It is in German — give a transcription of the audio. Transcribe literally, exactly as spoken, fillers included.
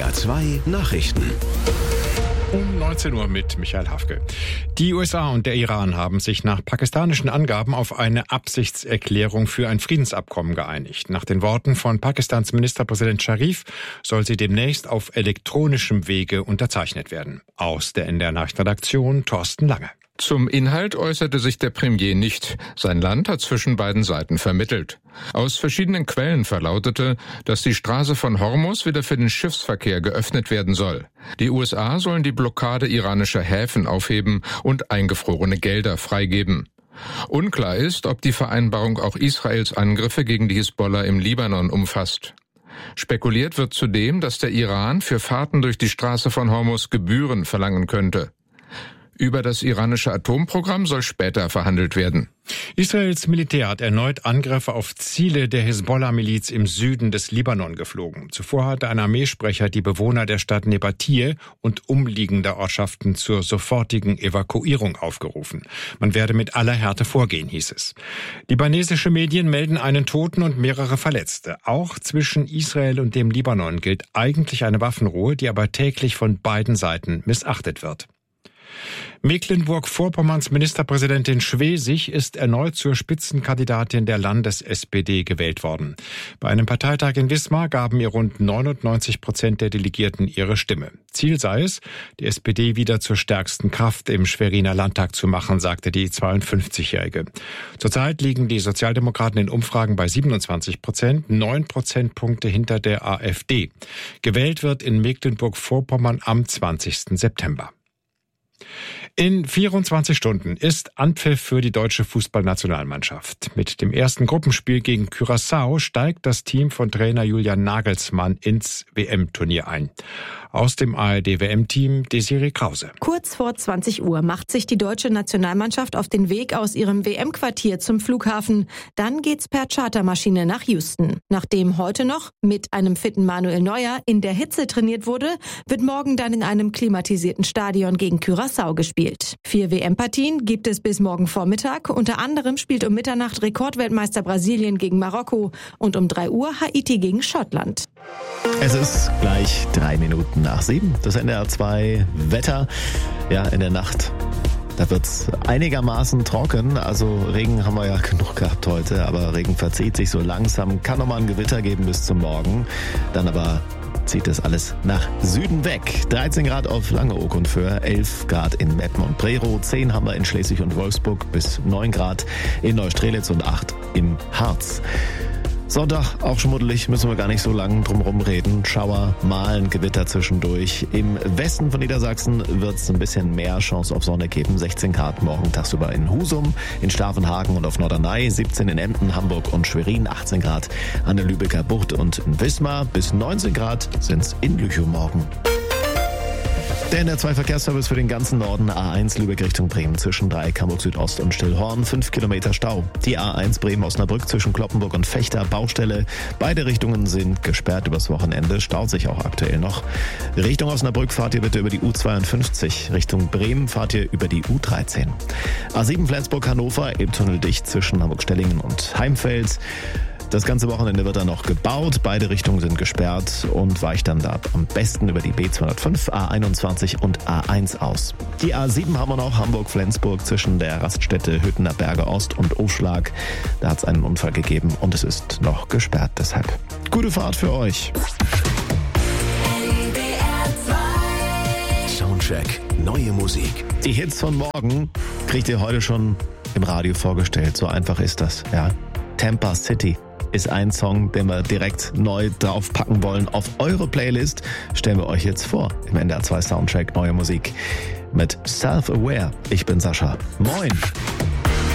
R zwei Nachrichten. Um neunzehn Uhr mit Michael Hafke. Die U S A und der Iran haben sich nach pakistanischen Angaben auf eine Absichtserklärung für ein Friedensabkommen geeinigt. Nach den Worten von Pakistans Ministerpräsident Sharif soll sie demnächst auf elektronischem Wege unterzeichnet werden. Aus der N D R-Nachrichtenredaktion Thorsten Lange. Zum Inhalt äußerte sich der Premier nicht. Sein Land hat zwischen beiden Seiten vermittelt. Aus verschiedenen Quellen verlautete, dass die Straße von Hormuz wieder für den Schiffsverkehr geöffnet werden soll. Die U S A sollen die Blockade iranischer Häfen aufheben und eingefrorene Gelder freigeben. Unklar ist, ob die Vereinbarung auch Israels Angriffe gegen die Hisbollah im Libanon umfasst. Spekuliert wird zudem, dass der Iran für Fahrten durch die Straße von Hormuz Gebühren verlangen könnte. Über das iranische Atomprogramm soll später verhandelt werden. Israels Militär hat erneut Angriffe auf Ziele der Hisbollah-Miliz im Süden des Libanon geflogen. Zuvor hatte ein Armeesprecher die Bewohner der Stadt Nebatir und umliegender Ortschaften zur sofortigen Evakuierung aufgerufen. Man werde mit aller Härte vorgehen, hieß es. Libanesische Medien melden einen Toten und mehrere Verletzte. Auch zwischen Israel und dem Libanon gilt eigentlich eine Waffenruhe, die aber täglich von beiden Seiten missachtet wird. Mecklenburg-Vorpommerns Ministerpräsidentin Schwesig ist erneut zur Spitzenkandidatin der Landes-S P D gewählt worden. Bei einem Parteitag in Wismar gaben ihr rund neunundneunzig Prozent der Delegierten ihre Stimme. Ziel sei es, die S P D wieder zur stärksten Kraft im Schweriner Landtag zu machen, sagte die zweiundfünfzigjährige. Zurzeit liegen die Sozialdemokraten in Umfragen bei siebenundzwanzig Prozent, neun Prozentpunkte hinter der AfD. Gewählt wird in Mecklenburg-Vorpommern am zwanzigsten September. In vierundzwanzig Stunden ist Anpfiff für die deutsche Fußballnationalmannschaft. Mit dem ersten Gruppenspiel gegen Curaçao steigt das Team von Trainer Julian Nagelsmann ins W M-Turnier ein. Aus dem A R D-W M-Team Desiree Krause. Kurz vor zwanzig Uhr macht sich die deutsche Nationalmannschaft auf den Weg aus ihrem W M-Quartier zum Flughafen. Dann geht's per Chartermaschine nach Houston. Nachdem heute noch mit einem fitten Manuel Neuer in der Hitze trainiert wurde, wird morgen dann in einem klimatisierten Stadion gegen Curaçao gespielt. Vier W M-Partien gibt es bis morgen Vormittag. Unter anderem spielt um Mitternacht Rekordweltmeister Brasilien gegen Marokko und um drei Uhr Haiti gegen Schottland. Es ist gleich drei Minuten nach sieben. Das N D R zwei Wetter. Ja, in der Nacht, da wird's einigermaßen trocken. Also Regen haben wir ja genug gehabt heute, aber Regen verzieht sich so langsam. Kann nochmal ein Gewitter geben bis zum Morgen. Dann aber zieht das alles nach Süden weg. dreizehn Grad auf Langeoog und Föhr, elf Grad in Meppen und Prerow, zehn haben wir in Schleswig und Wolfsburg, bis neun Grad in Neustrelitz und acht im Harz. Sonntag auch schmuddelig, müssen wir gar nicht so lange drum herum reden. Schauer, Mahlen, Gewitter zwischendurch. Im Westen von Niedersachsen wird es ein bisschen mehr Chance auf Sonne geben. sechzehn Grad morgen tagsüber in Husum, in Stavenhagen und auf Norderney, siebzehn in Emden, Hamburg und Schwerin, achtzehn Grad an der Lübecker Bucht und in Wismar, bis neunzehn Grad sind es in Lüchow morgen. Der N D R zwei Verkehrsservice für den ganzen Norden. A eins Lübeck Richtung Bremen zwischen Dreieck, Hamburg Südost und Stillhorn. fünf Kilometer Stau. Die A eins Bremen-Osnabrück zwischen Kloppenburg und Fechter. Baustelle. Beide Richtungen sind gesperrt übers Wochenende. Staut sich auch aktuell noch. Richtung Osnabrück fahrt ihr bitte über die U zweiundfünfzig. Richtung Bremen fahrt ihr über die U dreizehn. A sieben Flensburg-Hannover. Elbtunnel dicht zwischen Hamburg-Stellingen und Heimfeld. Das ganze Wochenende wird dann noch gebaut. Beide Richtungen sind gesperrt und weicht dann da am besten über die B zweihundertfünf, A einundzwanzig und A eins aus. Die A sieben haben wir noch, Hamburg-Flensburg zwischen der Raststätte Hüttener Berge Ost und Aufschlag. Da hat es einen Unfall gegeben und es ist noch gesperrt. Deshalb gute Fahrt für euch. Soundcheck, neue Musik. Die Hits von morgen kriegt ihr heute schon im Radio vorgestellt. So einfach ist das, ja. Tampa City ist ein Song, den wir direkt neu draufpacken wollen. Auf eure Playlist stellen wir euch jetzt vor im N D R zwei Soundtrack Neue Musik mit Self-Aware. Ich bin Sascha. Moin!